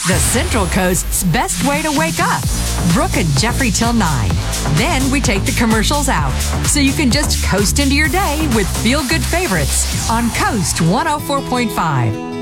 The Central Coast's best way to wake up. Brooke and Jeffrey till 9. Then we take the commercials out, so you can just coast into your day with feel-good favorites on Coast 104.5.